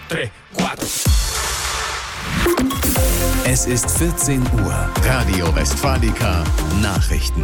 3, 4. Es ist 14 Uhr. Radio Westfalica Nachrichten.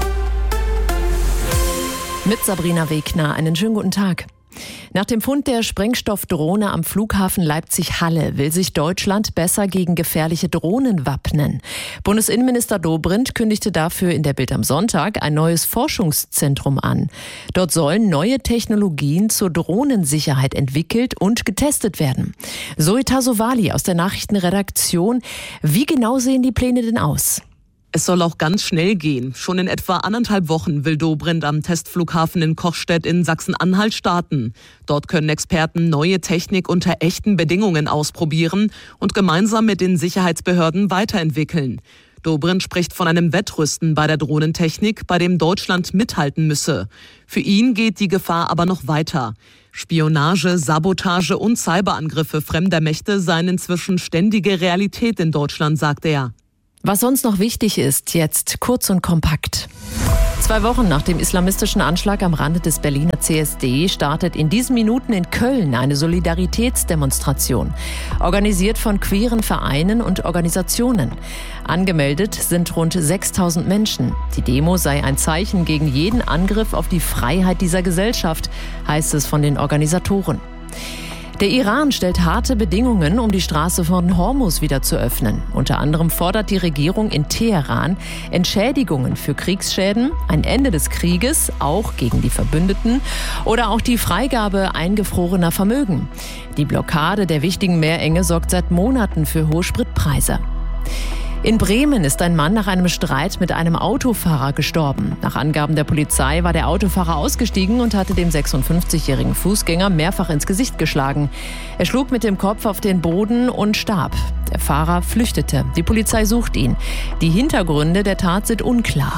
Mit Sabrina Wegner, einen schönen guten Tag. Nach dem Fund der Sprengstoffdrohne am Flughafen Leipzig-Halle will sich Deutschland besser gegen gefährliche Drohnen wappnen. Bundesinnenminister Dobrindt kündigte dafür in der Bild am Sonntag ein neues Forschungszentrum an. Dort sollen neue Technologien zur Drohnensicherheit entwickelt und getestet werden. Zoe Tasovali aus der Nachrichtenredaktion. Wie genau sehen die Pläne denn aus? Es soll auch ganz schnell gehen. Schon in etwa 1,5 Wochen will Dobrindt am Testflughafen in Kochstedt in Sachsen-Anhalt starten. Dort können Experten neue Technik unter echten Bedingungen ausprobieren und gemeinsam mit den Sicherheitsbehörden weiterentwickeln. Dobrindt spricht von einem Wettrüsten bei der Drohnentechnik, bei dem Deutschland mithalten müsse. Für ihn geht die Gefahr aber noch weiter. Spionage, Sabotage und Cyberangriffe fremder Mächte seien inzwischen ständige Realität in Deutschland, sagt er. Was sonst noch wichtig ist, jetzt kurz und kompakt. 2 Wochen nach dem islamistischen Anschlag am Rande des Berliner CSD startet in diesen Minuten in Köln eine Solidaritätsdemonstration, organisiert von queeren Vereinen und Organisationen. Angemeldet sind rund 6.000 Menschen. Die Demo sei ein Zeichen gegen jeden Angriff auf die Freiheit dieser Gesellschaft, heißt es von den Organisatoren. Der Iran stellt harte Bedingungen, um die Straße von Hormuz wieder zu öffnen. Unter anderem fordert die Regierung in Teheran Entschädigungen für Kriegsschäden, ein Ende des Krieges, auch gegen die Verbündeten, oder auch die Freigabe eingefrorener Vermögen. Die Blockade der wichtigen Meerenge sorgt seit Monaten für hohe Spritpreise. In Bremen ist ein Mann nach einem Streit mit einem Autofahrer gestorben. Nach Angaben der Polizei war der Autofahrer ausgestiegen und hatte dem 56-jährigen Fußgänger mehrfach ins Gesicht geschlagen. Er schlug mit dem Kopf auf den Boden und starb. Der Fahrer flüchtete. Die Polizei sucht ihn. Die Hintergründe der Tat sind unklar.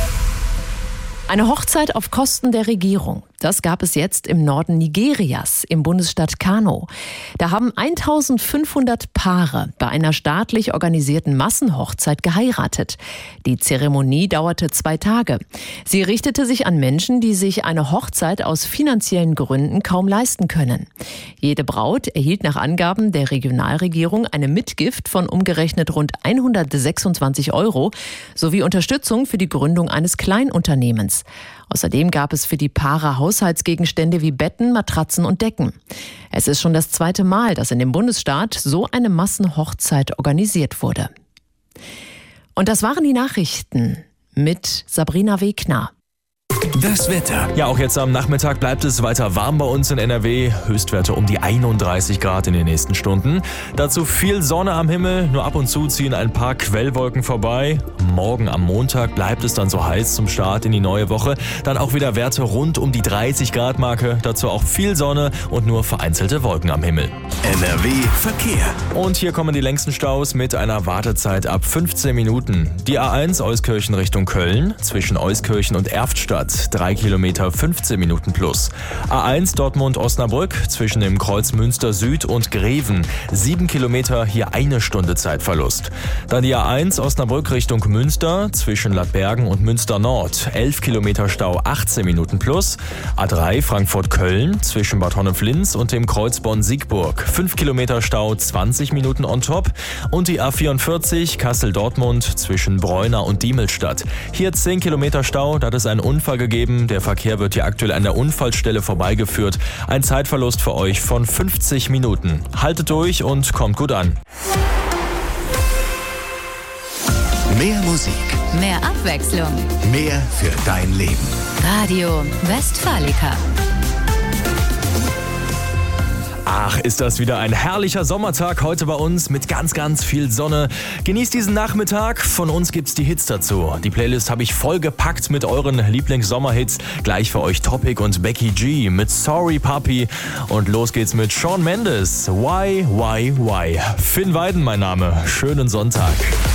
Eine Hochzeit auf Kosten der Regierung. Das gab es jetzt im Norden Nigerias, im Bundesstaat Kano. Da haben 1500 Paare bei einer staatlich organisierten Massenhochzeit geheiratet. Die Zeremonie dauerte 2 Tage. Sie richtete sich an Menschen, die sich eine Hochzeit aus finanziellen Gründen kaum leisten können. Jede Braut erhielt nach Angaben der Regionalregierung eine Mitgift von umgerechnet rund 126 € sowie Unterstützung für die Gründung eines Kleinunternehmens. Außerdem gab es für die Paare Haushaltsgegenstände wie Betten, Matratzen und Decken. Es ist schon das 2. Mal, dass in dem Bundesstaat so eine Massenhochzeit organisiert wurde. Und das waren die Nachrichten mit Sabrina Wegner. Das Wetter. Ja, auch jetzt am Nachmittag bleibt es weiter warm bei uns in NRW. Höchstwerte um die 31 Grad in den nächsten Stunden. Dazu viel Sonne am Himmel, nur ab und zu ziehen ein paar Quellwolken vorbei. Morgen am Montag bleibt es dann so heiß zum Start in die neue Woche. Dann auch wieder Werte rund um die 30 Grad Marke. Dazu auch viel Sonne und nur vereinzelte Wolken am Himmel. NRW Verkehr. Und hier kommen die längsten Staus mit einer Wartezeit ab 15 Minuten. Die A1 Euskirchen Richtung Köln, zwischen Euskirchen und Erftstadt. 3 Kilometer 15 Minuten plus. A1 Dortmund-Osnabrück zwischen dem Kreuz Münster Süd und Greven. 7 Kilometer, hier 1 Stunde Zeitverlust. Dann die A1 Osnabrück Richtung Münster zwischen Ladbergen und Münster Nord. 11 Kilometer Stau, 18 Minuten plus. A3 Frankfurt-Köln zwischen Bad Honnef-Linz und dem Kreuz Bonn-Siegburg. 5 Kilometer Stau, 20 Minuten on top. Und die A44 Kassel-Dortmund zwischen Breuna und Diemelstadt. Hier 10 Kilometer Stau, da hat es einen Unfall gegeben. Der Verkehr wird hier aktuell an der Unfallstelle vorbeigeführt. Ein Zeitverlust für euch von 50 Minuten. Haltet durch und kommt gut an. Mehr Musik. Mehr Abwechslung. Mehr für dein Leben. Radio Westfalica. Ach, ist das wieder ein herrlicher Sommertag heute bei uns mit ganz, ganz viel Sonne. Genießt diesen Nachmittag. Von uns gibt's die Hits dazu. Die Playlist habe ich vollgepackt mit euren Lieblings-Sommerhits. Gleich für euch Topic und Becky G mit Sorry Papi. Und los geht's mit Shawn Mendes. Why? Finn Weiden mein Name. Schönen Sonntag.